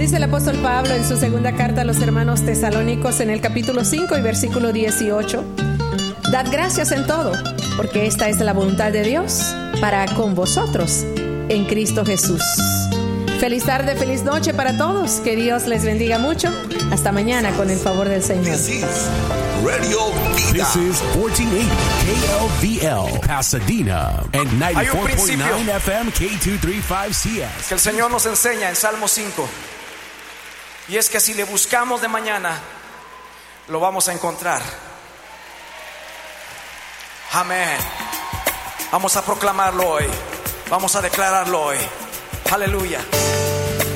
Dice el apóstol Pablo en su segunda carta a los hermanos tesalónicos en el capítulo 5 y versículo 18: Dad gracias en todo, porque esta es la voluntad de Dios para con vosotros en Cristo Jesús. Feliz tarde, feliz noche para todos. Que Dios les bendiga mucho. Hasta mañana con el favor del Señor. This is Radio Vida. This is 1480 KLVL Pasadena and 94.9 FM K235CS. Que el Señor nos enseña en Salmo 5. Y es que si le buscamos de mañana, lo vamos a encontrar. Amén. Vamos a proclamarlo hoy. Vamos a declararlo hoy. Aleluya.